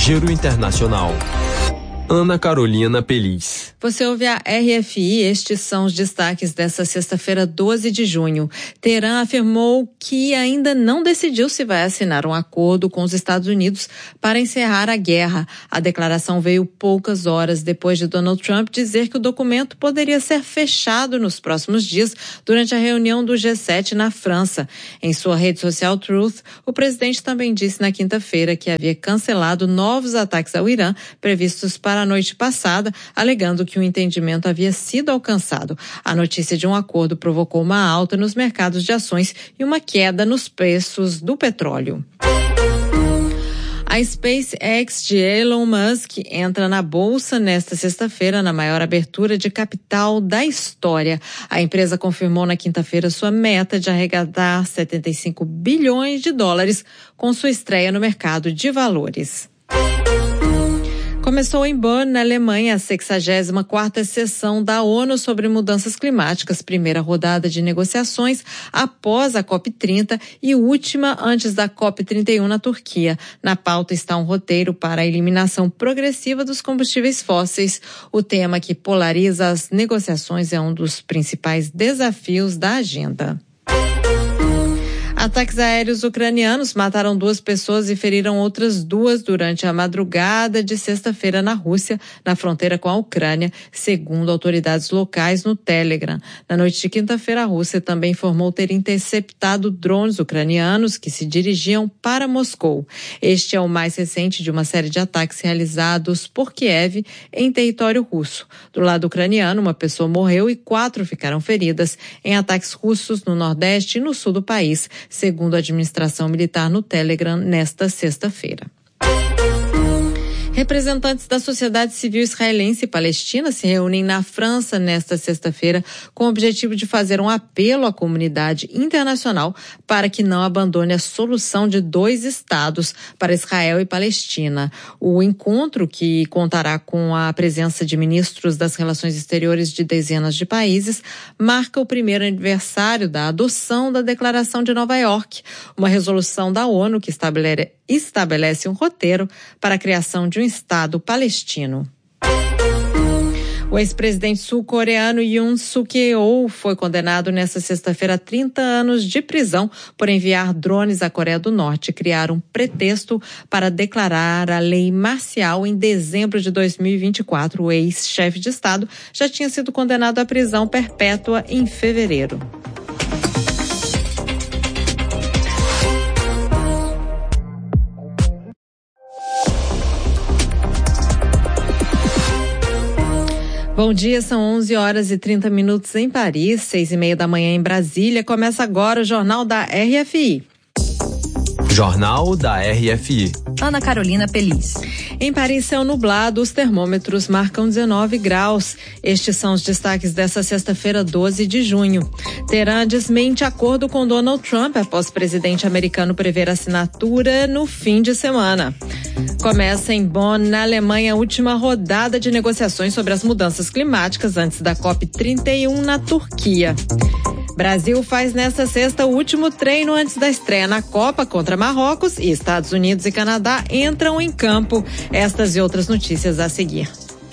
Giro Internacional. Ana Carolina Peliz. Você ouve a RFI, estes são os destaques desta sexta-feira, 12 de junho. Teherã afirmou que ainda não decidiu se vai assinar um acordo com os Estados Unidos para encerrar a guerra. A declaração veio poucas horas depois de Donald Trump dizer que o documento poderia ser fechado nos próximos dias durante a reunião do G7 na França. Em sua rede social Truth, o presidente também disse na quinta-feira que havia cancelado novos ataques ao Irã previstos para a noite passada, alegando que o entendimento havia sido alcançado. A notícia de um acordo provocou uma alta nos mercados de ações e uma queda nos preços do petróleo. A SpaceX de Elon Musk entra na bolsa nesta sexta-feira na maior abertura de capital da história. A empresa confirmou na quinta-feira sua meta de arrecadar 75 bilhões de dólares com sua estreia no mercado de valores. Começou em Bonn, na Alemanha, a 64ª sessão da ONU sobre mudanças climáticas, primeira rodada de negociações após a COP30 e última antes da COP31 na Turquia. Na pauta está um roteiro para a eliminação progressiva dos combustíveis fósseis. O tema que polariza as negociações é um dos principais desafios da agenda. Ataques aéreos ucranianos mataram 2 pessoas e feriram outras 2 durante a madrugada de sexta-feira na Rússia, na fronteira com a Ucrânia, segundo autoridades locais no Telegram. Na noite de quinta-feira, a Rússia também informou ter interceptado drones ucranianos que se dirigiam para Moscou. Este é o mais recente de uma série de ataques realizados por Kiev em território russo. Do lado ucraniano, uma pessoa morreu e 4 ficaram feridas em ataques russos no Nordeste e no sul do país, segundo a administração militar no Telegram nesta sexta-feira. Representantes da sociedade civil israelense e palestina se reúnem na França nesta sexta-feira com o objetivo de fazer um apelo à comunidade internacional para que não abandone a solução de 2 estados para Israel e Palestina. O encontro, que contará com a presença de ministros das relações exteriores de dezenas de países, marca o primeiro aniversário da adoção da Declaração de Nova York, uma resolução da ONU que estabelece um roteiro para a criação de um Estado palestino. O ex-presidente sul-coreano Yoon Suk-yeol foi condenado nesta sexta-feira a 30 anos de prisão por enviar drones à Coreia do Norte e criar um pretexto para declarar a lei marcial em dezembro de 2024. O ex-chefe de Estado já tinha sido condenado à prisão perpétua em fevereiro. Bom dia, são 11 horas e 30 minutos em Paris, 6:30 da manhã em Brasília. Começa agora o Jornal da RFI. Jornal da RFI. Ana Carolina Peliz. Em Paris, céu nublado, os termômetros marcam 19 graus. Estes são os destaques desta sexta-feira, 12 de junho. Teherã desmente acordo com Donald Trump após o presidente americano prever assinatura no fim de semana. Começa em Bonn, na Alemanha, a última rodada de negociações sobre as mudanças climáticas antes da COP31 na Turquia. Brasil faz nesta sexta o último treino antes da estreia na Copa contra Marrocos e Estados Unidos e Canadá entram em campo. Estas e outras notícias a seguir.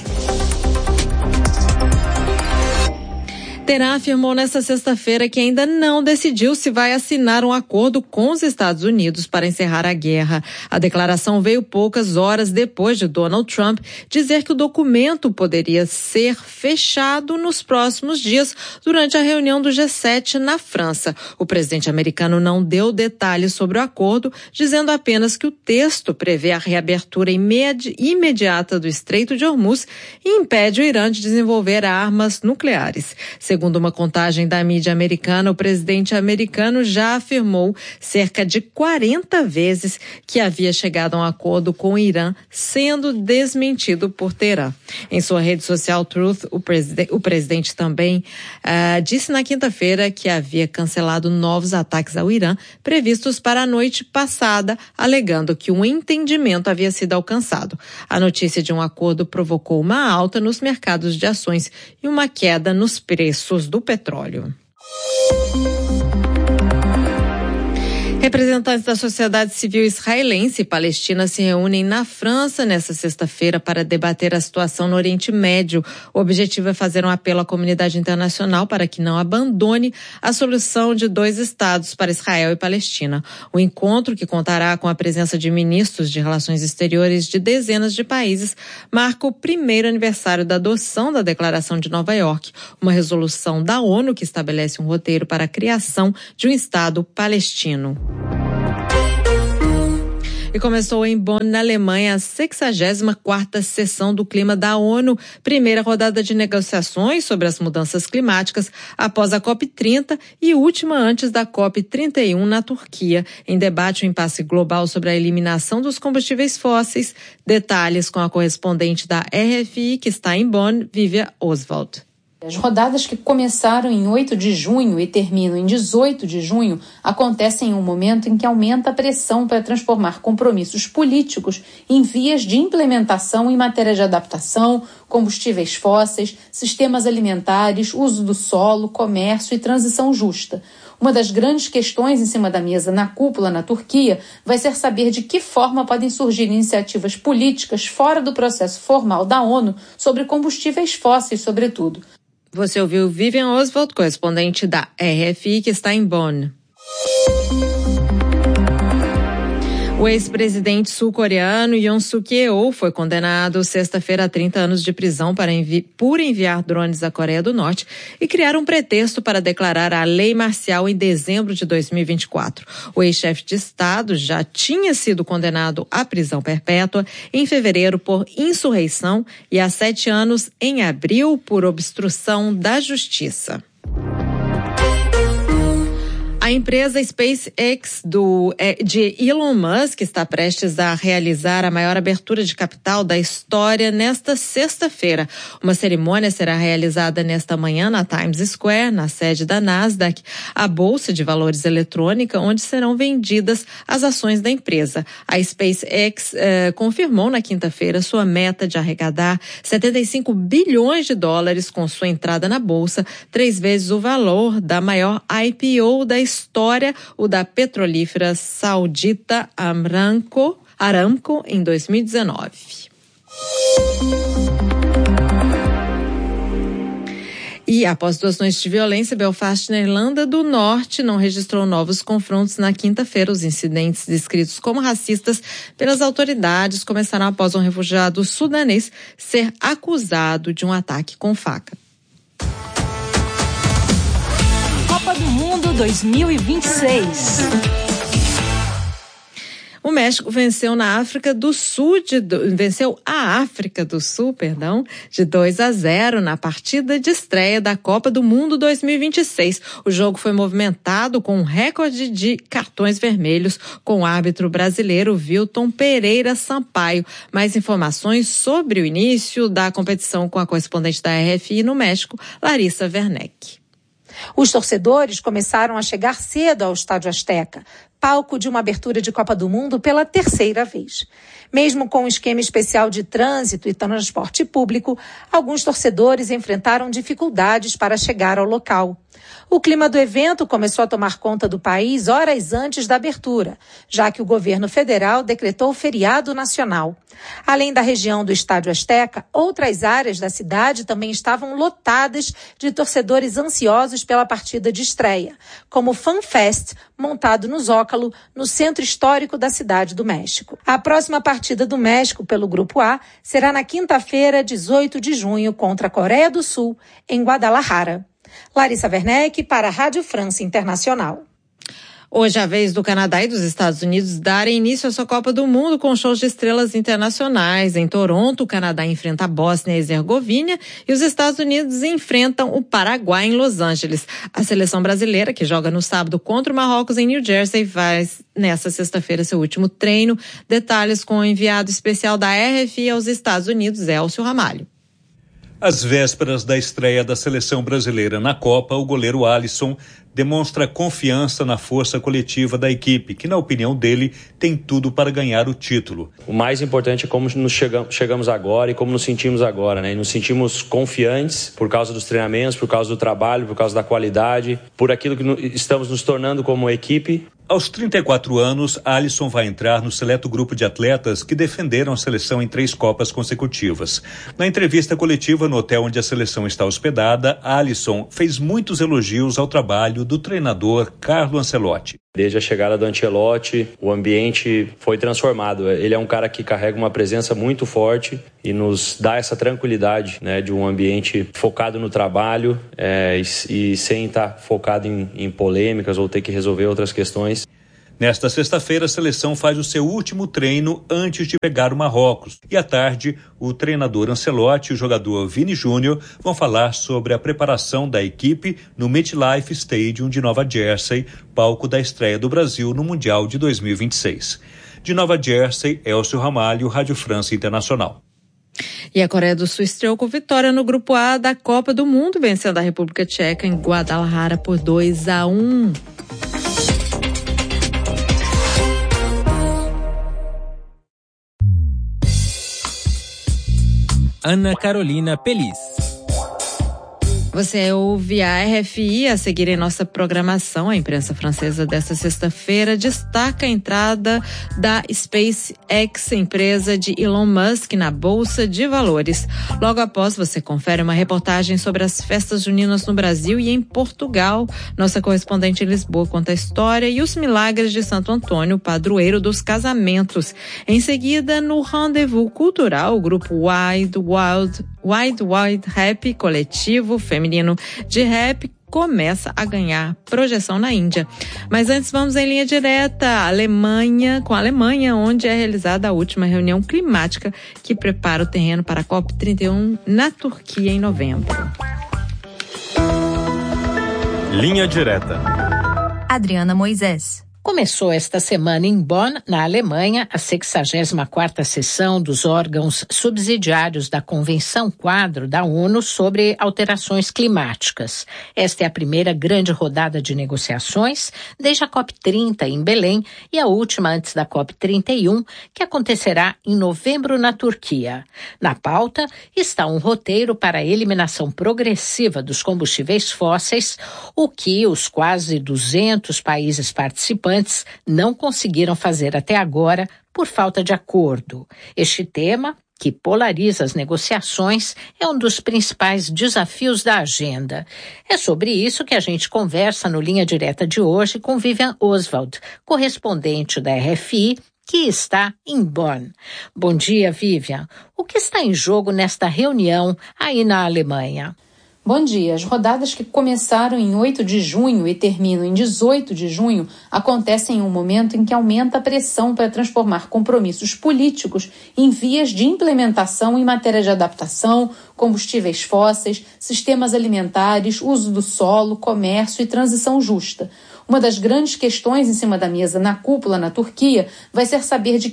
Teherã afirmou nesta sexta-feira que ainda não decidiu se vai assinar um acordo com os Estados Unidos para encerrar a guerra. A declaração veio poucas horas depois de Donald Trump dizer que o documento poderia ser fechado nos próximos dias durante a reunião do G7 na França. O presidente americano não deu detalhes sobre o acordo, dizendo apenas que o texto prevê a reabertura imediata do Estreito de Hormuz e impede o Irã de desenvolver armas nucleares. Segundo uma contagem da mídia americana, o presidente americano já afirmou cerca de 40 vezes que havia chegado a um acordo com o Irã, sendo desmentido por Teherã. Em sua rede social Truth, o presidente também disse na quinta-feira que havia cancelado novos ataques ao Irã previstos para a noite passada, alegando que um entendimento havia sido alcançado. A notícia de um acordo provocou uma alta nos mercados de ações e uma queda nos preços do petróleo. Representantes da sociedade civil israelense e palestina se reúnem na França nesta sexta-feira para debater a situação no Oriente Médio. O objetivo é fazer um apelo à comunidade internacional para que não abandone a solução de 2 estados para Israel e Palestina. O encontro, que contará com a presença de ministros de relações exteriores de dezenas de países, marca o primeiro aniversário da adoção da Declaração de Nova York, uma resolução da ONU que estabelece um roteiro para a criação de um Estado palestino. E começou em Bonn, na Alemanha, a 64ª sessão do Clima da ONU, primeira rodada de negociações sobre as mudanças climáticas após a COP30 e última antes da COP31 na Turquia, em debate o impasse global sobre a eliminação dos combustíveis fósseis. Detalhes com a correspondente da RFI, que está em Bonn, Vivian Oswald. As rodadas que começaram em 8 de junho e terminam em 18 de junho acontecem em um momento em que aumenta a pressão para transformar compromissos políticos em vias de implementação em matéria de adaptação, combustíveis fósseis, sistemas alimentares, uso do solo, comércio e transição justa. Uma das grandes questões em cima da mesa na cúpula na Turquia vai ser saber de que forma podem surgir iniciativas políticas fora do processo formal da ONU sobre combustíveis fósseis, sobretudo. Você ouviu Vivian Oswald, correspondente da RFI, que está em Bonn. O ex-presidente sul-coreano Yoon Suk-yeol foi condenado sexta-feira a 30 anos de prisão por enviar drones à Coreia do Norte e criar um pretexto para declarar a lei marcial em dezembro de 2024. O ex-chefe de Estado já tinha sido condenado à prisão perpétua em fevereiro por insurreição e a 7 anos em abril por obstrução da justiça. A empresa SpaceX de Elon Musk está prestes a realizar a maior abertura de capital da história nesta sexta-feira. Uma cerimônia será realizada nesta manhã na Times Square, na sede da Nasdaq, a bolsa de valores eletrônica, onde serão vendidas as ações da empresa. A SpaceX confirmou na quinta-feira sua meta de arrecadar $75 bilhões com sua entrada na bolsa, 3 vezes o valor da maior IPO da história, o da petrolífera saudita Aramco em 2019. E após 2 noites de violência, Belfast, na Irlanda do Norte, não registrou novos confrontos na quinta-feira. Os incidentes descritos como racistas pelas autoridades começaram após um refugiado sudanês ser acusado de um ataque com faca. Copa do Mundo 2026. O México venceu a África do Sul de 2-0 na partida de estreia da Copa do Mundo 2026. O jogo foi movimentado com um recorde de cartões vermelhos, com o árbitro brasileiro Wilton Pereira Sampaio. Mais informações sobre o início da competição com a correspondente da RFI no México, Larissa Werneck. Os torcedores começaram a chegar cedo ao Estádio Azteca, palco de uma abertura de Copa do Mundo pela 3ª vez. Mesmo com um esquema especial de trânsito e transporte público, alguns torcedores enfrentaram dificuldades para chegar ao local. O clima do evento começou a tomar conta do país horas antes da abertura, já que o governo federal decretou feriado nacional. Além da região do Estádio Azteca, outras áreas da cidade também estavam lotadas de torcedores ansiosos pela partida de estreia, como o Fan Fest, montado no Zócalo, no centro histórico da cidade do México. A próxima partida do México pelo Grupo A será na quinta-feira, 18 de junho, contra a Coreia do Sul, em Guadalajara. Larissa Werneck para a Rádio França Internacional. Hoje é a vez do Canadá e dos Estados Unidos darem início à sua Copa do Mundo com shows de estrelas internacionais. Em Toronto, o Canadá enfrenta a Bósnia e Herzegovina e os Estados Unidos enfrentam o Paraguai em Los Angeles. A seleção brasileira, que joga no sábado contra o Marrocos em New Jersey, faz nesta sexta-feira seu último treino. Detalhes com o enviado especial da RFI aos Estados Unidos, Elcio Ramalho. Às vésperas da estreia da seleção brasileira na Copa, o goleiro Alisson demonstra confiança na força coletiva da equipe, que, na opinião dele, tem tudo para ganhar o título. O mais importante é como nos chegamos agora e como nos sentimos agora, né? E nos sentimos confiantes por causa dos treinamentos, por causa do trabalho, por causa da qualidade, por aquilo que estamos nos tornando como equipe. Aos 34 anos, Alisson vai entrar no seleto grupo de atletas que defenderam a seleção em 3 Copas consecutivas. Na entrevista coletiva no hotel onde a seleção está hospedada, Alisson fez muitos elogios ao trabalho do treinador Carlo Ancelotti. Desde a chegada do Ancelotti, o ambiente foi transformado. Ele é um cara que carrega uma presença muito forte e nos dá essa tranquilidade, né, de um ambiente focado no trabalho e sem estar focado em polêmicas ou ter que resolver outras questões. Nesta sexta-feira, a seleção faz o seu último treino antes de pegar o Marrocos. E à tarde, o treinador Ancelotti e o jogador Vini Júnior vão falar sobre a preparação da equipe no MetLife Stadium de Nova Jersey, palco da estreia do Brasil no Mundial de 2026. De Nova Jersey, Elcio Ramalho, Rádio França Internacional. E a Coreia do Sul estreou com vitória no Grupo A da Copa do Mundo, vencendo a República Tcheca em Guadalajara por 2-1. Ana Carolina Pelis. Você ouve a RFI a seguir em nossa programação. A imprensa francesa desta sexta-feira destaca a entrada da SpaceX, empresa de Elon Musk, na Bolsa de Valores. Logo após, você confere uma reportagem sobre as festas juninas no Brasil e em Portugal. Nossa correspondente em Lisboa conta a história e os milagres de Santo Antônio, padroeiro dos casamentos. Em seguida, no Rendezvous Cultural, o grupo Wild Wild Rap, coletivo feminino de rap, começa a ganhar projeção na Índia. Mas antes vamos em linha direta com a Alemanha, onde é realizada a última reunião climática que prepara o terreno para a COP31 na Turquia em novembro. Linha direta. Adriana Moisés. Começou esta semana em Bonn, na Alemanha, a 64ª sessão dos órgãos subsidiários da Convenção Quadro da ONU sobre alterações climáticas. Esta é a primeira grande rodada de negociações desde a COP30 em Belém e a última antes da COP31, que acontecerá em novembro na Turquia. Na pauta está um roteiro para a eliminação progressiva dos combustíveis fósseis, o que os quase 200 países participantes não conseguiram fazer até agora por falta de acordo. Este tema, que polariza as negociações, é um dos principais desafios da agenda. É sobre isso que a gente conversa no Linha Direta de hoje com Vivian Oswald, correspondente da RFI, que está em Bonn. Bom dia, Vivian. O que está em jogo nesta reunião aí na Alemanha? Bom dia. As rodadas que começaram em 8 de junho e terminam em 18 de junho acontecem em um momento em que aumenta a pressão para transformar compromissos políticos em vias de implementação em matéria de adaptação, combustíveis fósseis, sistemas alimentares, uso do solo, comércio e transição justa. Uma das grandes questões em cima da mesa na cúpula na Turquia vai ser saber de